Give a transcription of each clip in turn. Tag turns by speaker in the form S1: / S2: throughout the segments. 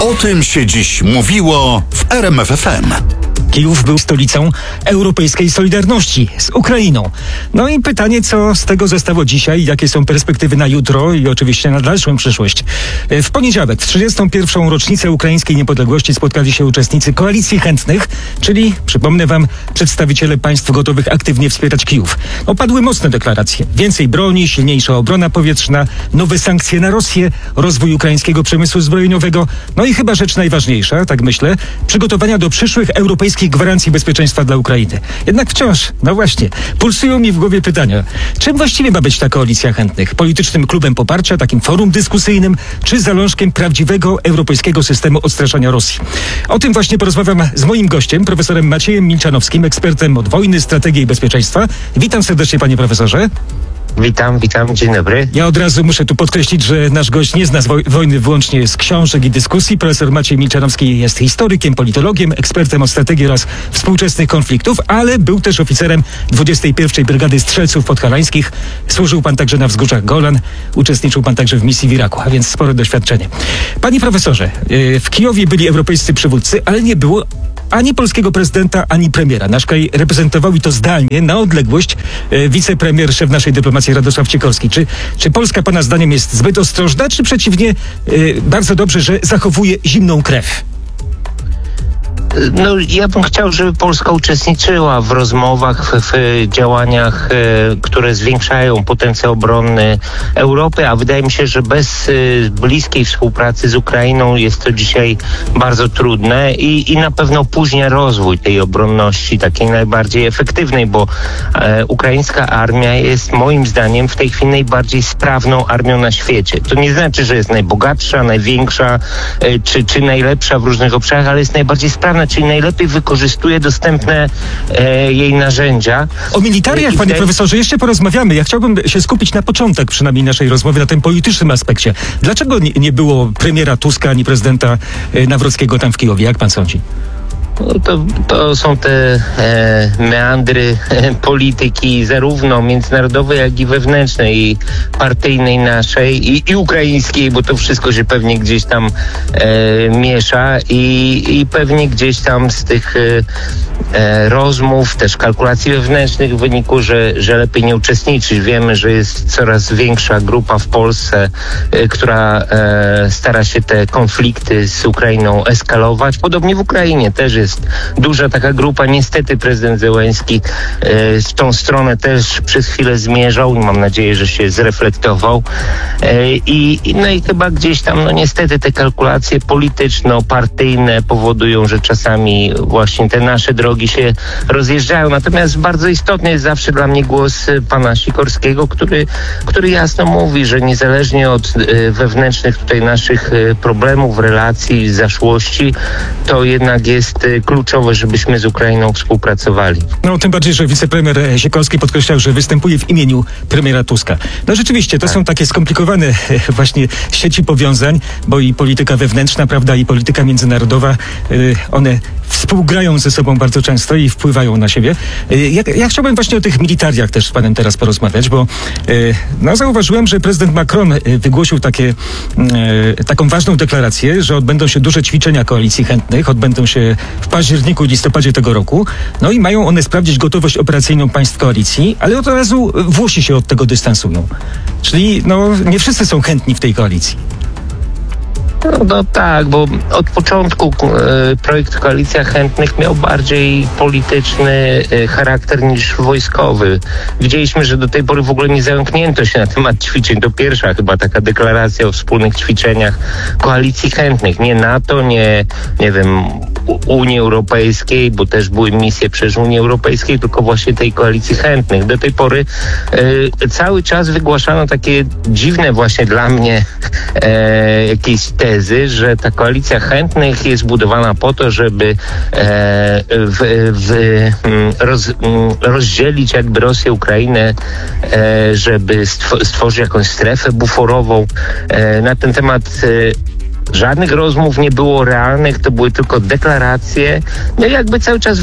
S1: O tym się dziś mówiło w RMF FM.
S2: Kijów był stolicą europejskiej solidarności z Ukrainą. No i pytanie, co z tego zostało dzisiaj, jakie są perspektywy na jutro i oczywiście na dalszą przyszłość. W poniedziałek, w 31. rocznicę ukraińskiej niepodległości spotkali się uczestnicy Koalicji Chętnych, czyli, przypomnę wam, przedstawiciele państw gotowych aktywnie wspierać Kijów. Padły mocne deklaracje. Więcej broni, silniejsza obrona powietrzna, nowe sankcje na Rosję, rozwój ukraińskiego przemysłu zbrojeniowego, no i chyba rzecz najważniejsza, tak myślę, przygotowania do przyszłych europejskich gwarancji bezpieczeństwa dla Ukrainy. Jednak wciąż, no właśnie, pulsują mi w głowie pytania. Czym właściwie ma być ta Koalicja Chętnych? Politycznym klubem poparcia, takim forum dyskusyjnym, czy zalążkiem prawdziwego europejskiego systemu odstraszania Rosji? O tym właśnie porozmawiam z moim gościem, profesorem Maciejem Milczanowskim, ekspertem od wojny, strategii i bezpieczeństwa. Witam serdecznie, panie profesorze.
S3: Witam, dzień dobry.
S2: Ja od razu muszę tu podkreślić, że nasz gość nie zna wojny wyłącznie z książek i dyskusji. Profesor Maciej Milczanowski jest historykiem, politologiem, ekspertem od strategii oraz współczesnych konfliktów, ale był też oficerem 21. Brygady Strzelców Podhalańskich. Służył pan także na wzgórzach Golan, uczestniczył pan także w misji w Iraku, a więc spore doświadczenie. Panie profesorze, w Kijowie byli europejscy przywódcy, ale nie było ani polskiego prezydenta, ani premiera. Nasz kraj reprezentował i to zdalnie, na odległość, wicepremier, szef naszej dyplomacji Radosław Sikorski. Czy Polska pana zdaniem jest zbyt ostrożna, czy przeciwnie, bardzo dobrze, że zachowuje zimną krew?
S3: No, ja bym chciał, żeby Polska uczestniczyła w rozmowach, w działaniach, które zwiększają potencjał obronny Europy, a wydaje mi się, że bez bliskiej współpracy z Ukrainą jest to dzisiaj bardzo trudne i na pewno opóźnia rozwój tej obronności, takiej najbardziej efektywnej, bo ukraińska armia jest moim zdaniem w tej chwili najbardziej sprawną armią na świecie. To nie znaczy, że jest najbogatsza, największa, czy najlepsza w różnych obszarach, ale jest najbardziej sprawna, czyli najlepiej wykorzystuje dostępne jej narzędzia.
S2: O militariach, panie profesorze, jeszcze porozmawiamy. Ja chciałbym się skupić na początek przynajmniej naszej rozmowy, na tym politycznym aspekcie. Dlaczego nie było premiera Tuska ani prezydenta Nawrockiego tam w Kijowie? Jak pan sądzi?
S3: To są te meandry polityki zarówno międzynarodowej, jak i wewnętrznej, i partyjnej naszej, i ukraińskiej, bo to wszystko się pewnie gdzieś tam miesza i pewnie gdzieś tam z tych rozmów, też kalkulacji wewnętrznych wynikło, że lepiej nie uczestniczyć. Wiemy, że jest coraz większa grupa w Polsce, która stara się te konflikty z Ukrainą eskalować. Podobnie w Ukrainie też jest duża taka grupa. Niestety prezydent Zełenski w tą stronę też przez chwilę zmierzał i mam nadzieję, że się zreflektował. No i chyba gdzieś tam, no niestety te kalkulacje polityczno-partyjne powodują, że czasami właśnie te nasze drogi się rozjeżdżają. Natomiast bardzo istotny jest zawsze dla mnie głos pana Sikorskiego, który jasno mówi, że niezależnie od wewnętrznych tutaj naszych problemów, relacji, zaszłości, to jednak jest kluczowe, żebyśmy z Ukrainą współpracowali.
S2: No tym bardziej, że wicepremier Sikorski podkreślał, że występuje w imieniu premiera Tuska. No rzeczywiście, to są takie skomplikowane właśnie sieci powiązań, bo i polityka wewnętrzna, prawda, i polityka międzynarodowa, one współgrają ze sobą bardzo często i wpływają na siebie. Ja chciałbym właśnie o tych militariach też z panem teraz porozmawiać, bo zauważyłem, że prezydent Macron wygłosił taką ważną deklarację, że odbędą się duże ćwiczenia Koalicji Chętnych, odbędą się w październiku i listopadzie tego roku. No i mają one sprawdzić gotowość operacyjną państw koalicji, ale od razu Włosi się od tego dystansują. Czyli nie wszyscy są chętni w tej koalicji.
S3: No tak, bo od początku projekt Koalicja Chętnych miał bardziej polityczny charakter niż wojskowy. Widzieliśmy, że do tej pory w ogóle nie zająknięto się na temat ćwiczeń. To pierwsza chyba taka deklaracja o wspólnych ćwiczeniach Koalicji Chętnych. Nie NATO, nie wiem, Unii Europejskiej, bo też były misje przecież Unii Europejskiej, tylko właśnie tej Koalicji Chętnych. Do tej pory cały czas wygłaszano takie dziwne właśnie dla mnie jakieś tezy, że ta Koalicja Chętnych jest budowana po to, żeby rozdzielić jakby Rosję, Ukrainę, żeby stworzyć jakąś strefę buforową. Na ten temat Żadnych rozmów nie było realnych, to były tylko deklaracje. No i jakby cały czas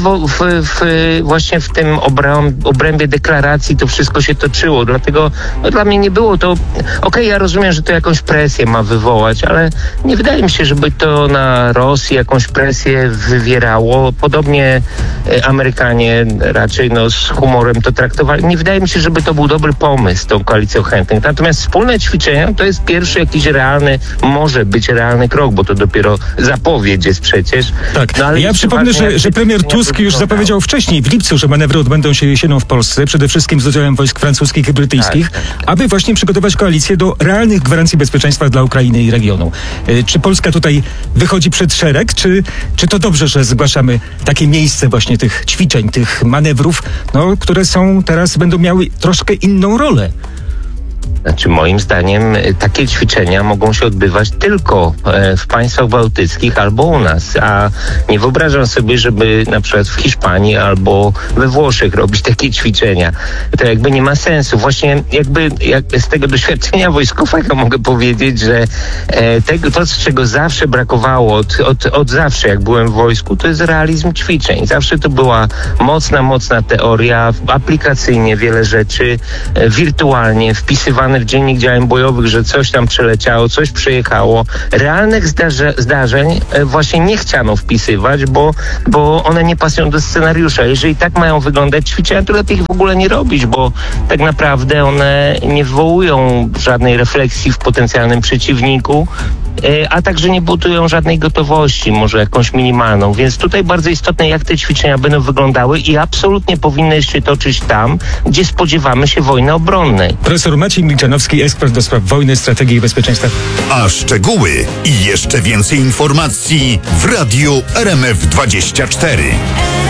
S3: właśnie w tym obrębie deklaracji to wszystko się toczyło. Dlatego dla mnie nie było to... Okej, ja rozumiem, że to jakąś presję ma wywołać, ale nie wydaje mi się, żeby to na Rosji jakąś presję wywierało. Podobnie Amerykanie raczej z humorem to traktowali. Nie wydaje mi się, żeby to był dobry pomysł, tą koalicją chętnych. Natomiast wspólne ćwiczenia to jest pierwszy jakiś realny, może być realny krok, bo to dopiero zapowiedź jest przecież.
S2: Tak,
S3: no, ale
S2: ja przypomnę, że premier Tusk już
S3: wyglądały.
S2: zapowiedział wcześniej, w lipcu, że manewry odbędą się jesienią w Polsce, przede wszystkim z udziałem wojsk francuskich i brytyjskich, aby właśnie przygotować koalicję do realnych gwarancji bezpieczeństwa dla Ukrainy i regionu. Czy Polska tutaj wychodzi przed szereg, czy to dobrze, że zgłaszamy takie miejsce właśnie tych ćwiczeń, tych manewrów, które będą miały troszkę inną rolę?
S3: Znaczy, moim zdaniem takie ćwiczenia mogą się odbywać tylko w państwach bałtyckich albo u nas, a nie wyobrażam sobie, żeby na przykład w Hiszpanii albo we Włoszech robić takie ćwiczenia. To jakby nie ma sensu. Właśnie jak z tego doświadczenia wojskowego mogę powiedzieć, że to, czego zawsze brakowało od zawsze, jak byłem w wojsku, to jest realizm ćwiczeń. Zawsze to była mocna teoria, aplikacyjnie wiele rzeczy, wirtualnie wpisywane w dziennik działań bojowych, że coś tam przeleciało, coś przejechało. Realnych zdarzeń właśnie nie chciano wpisywać, bo one nie pasują do scenariusza. Jeżeli tak mają wyglądać ćwiczenia, to lepiej ich w ogóle nie robić, bo tak naprawdę one nie wywołują żadnej refleksji w potencjalnym przeciwniku, a także nie budują żadnej gotowości, może jakąś minimalną. Więc tutaj bardzo istotne, jak te ćwiczenia będą wyglądały i absolutnie powinny się toczyć tam, gdzie spodziewamy się wojny obronnej.
S2: Profesor Maciej Milczanowski, ekspert do spraw wojny, strategii i bezpieczeństwa.
S1: A szczegóły i jeszcze więcej informacji w Radiu RMF24.